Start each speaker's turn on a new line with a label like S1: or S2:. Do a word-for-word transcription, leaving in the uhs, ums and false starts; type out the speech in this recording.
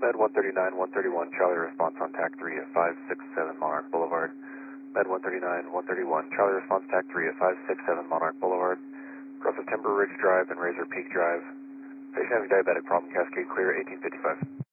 S1: Med one thirty-nine, one thirty-one, Charlie response on TAC three at five six seven Monarch Boulevard. Med one thirty-nine, one thirty-one, Charlie response TAC three at five six seven Monarch Boulevard. Cross of Timber Ridge Drive and Razor Peak Drive. Patient having diabetic problem, Cascade clear, eighteen fifty-five.